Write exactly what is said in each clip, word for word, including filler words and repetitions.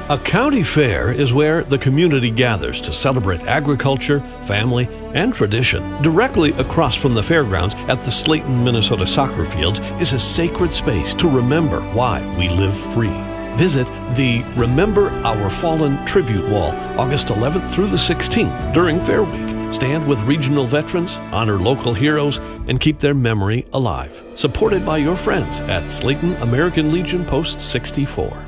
A county fair is where the community gathers to celebrate agriculture, family, and tradition. Directly across from the fairgrounds at the Slayton, Minnesota soccer fields is a sacred space to remember why we live free. Visit the Remember Our Fallen Tribute Wall August eleventh through the sixteenth during Fair Week. Stand with regional veterans, honor local heroes, and keep their memory alive. Supported by your friends at Slayton American Legion Post sixty-four.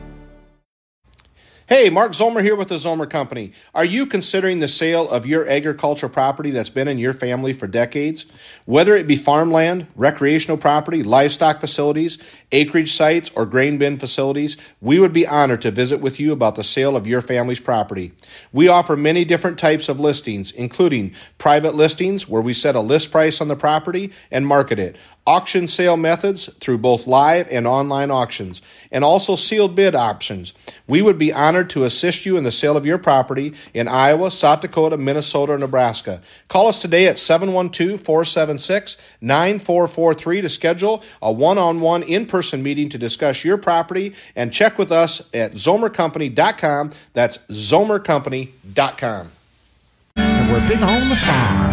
Hey, Mark Zomer here with the Zomer Company. Are you considering the sale of your agricultural property that's been in your family for decades? Whether it be farmland, recreational property, livestock facilities, acreage sites, or grain bin facilities, we would be honored to visit with you about the sale of your family's property. We offer many different types of listings, including private listings where we set a list price on the property and market it, auction sale methods through both live and online auctions, and also sealed bid options. We would be honored to assist you in the sale of your property in Iowa, South Dakota, Minnesota, or Nebraska. Call us today at seven one two, four seven six, nine four four three to schedule a one-on-one in-person meeting to discuss your property, and check with us at zomer company dot com. That's zomer company dot com. And we're big on the farm.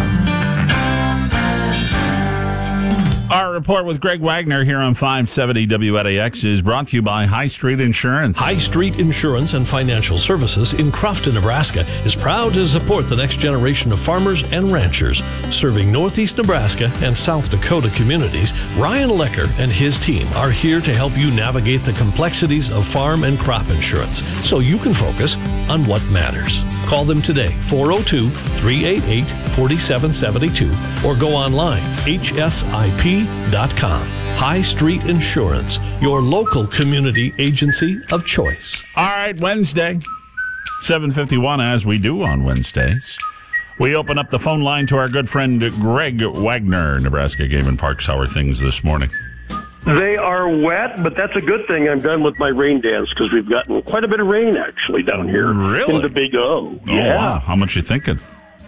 Our report with Greg Wagner here on five seventy W L A X is brought to you by High Street Insurance. High Street Insurance and Financial Services in Crofton, Nebraska is proud to support the next generation of farmers and ranchers. Serving Northeast Nebraska and South Dakota communities, Ryan Lecker and his team are here to help you navigate the complexities of farm and crop insurance so you can focus on what matters. Call them today, four oh two, three eight eight, four seven seven two, or go online, H S I P dot com. High Street Insurance, your local community agency of choice. All right, Wednesday, seven fifty-one, as we do on Wednesdays. We open up the phone line to our good friend Greg Wagner, Nebraska Game and Parks. How are things this morning? They are wet, but that's a good thing. I'm done with my rain dance because we've gotten quite a bit of rain actually down here. Really? In the Big O. Oh, yeah. Wow. How much you thinking?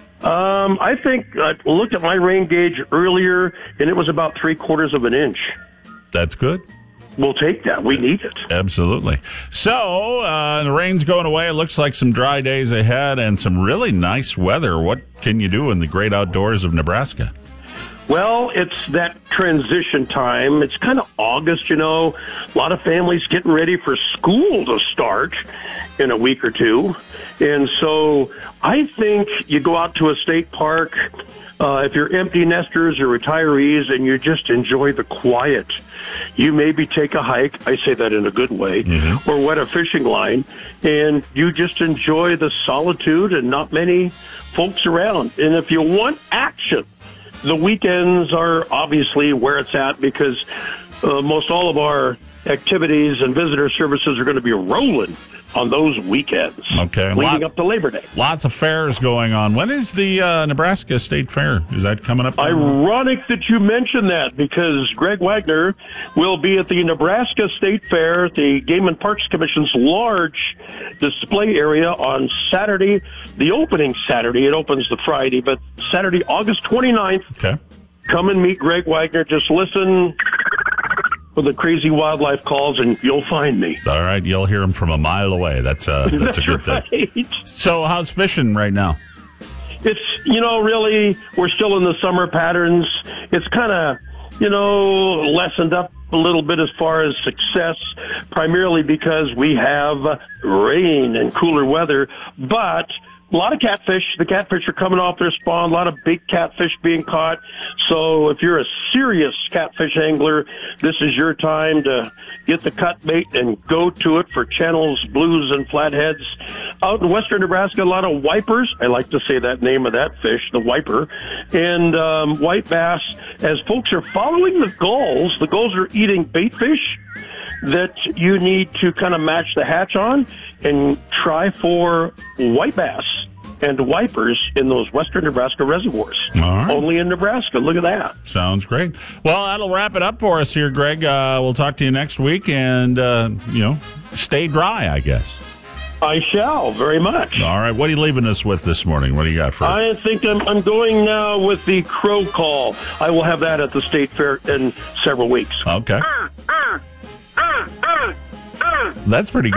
Um, I think I looked at my rain gauge earlier, and it was about three quarters of an inch. That's good. We'll take that. We need it. Absolutely. So, uh, the rain's going away. It looks like some dry days ahead and some really nice weather. What can you do in the great outdoors of Nebraska? Well, it's that transition time. It's kind of August, you know. A lot of families getting ready for school to start in a week or two. And so I think you go out to a state park, uh, if you're empty nesters or retirees, and you just enjoy the quiet. You maybe take a hike, I say that in a good way, mm-hmm. or wet a fishing line, and you just enjoy the solitude and not many folks around. And if you want action, the weekends are obviously where it's at because uh, most all of our activities and visitor services are going to be rolling on those weekends. Okay. Leading Lot, up to Labor Day. Lots of fairs going on. When is the uh, Nebraska State Fair? Is that coming up? Ironic that you mentioned that because Greg Wagner will be at the Nebraska State Fair at the Game and Parks Commission's large display area on Saturday, the opening Saturday. It opens the Friday, but Saturday, August twenty-ninth. Okay. Come and meet Greg Wagner. Just listen for the crazy wildlife calls, and you'll find me. All right, you'll hear him from a mile away. That's, uh, that's, that's a good right. thing. So how's fishing right now? It's, you know, really, we're still in the summer patterns. It's kind of, you know, lessened up a little bit as far as success, primarily because we have rain and cooler weather, but a lot of catfish. The catfish are coming off their spawn. A lot of big catfish being caught. So if you're a serious catfish angler, this is your time to get the cut bait and go to it for channels, blues, and flatheads. Out in western Nebraska, a lot of wipers. I like to say that name of that fish, the wiper, and um, white bass. As folks are following the gulls, the gulls are eating bait fish that you need to kind of match the hatch on and try for white bass and wipers in those western Nebraska reservoirs. All right. Only in Nebraska. Look at that. Sounds great. Well, that'll wrap it up for us here, Greg. Uh, we'll talk to you next week and, uh, you know, stay dry, I guess. I shall, very much. All right. What are you leaving us with this morning? What do you got for I think I'm, I'm going now with the crow call. I will have that at the state fair in several weeks. Okay. That's pretty good.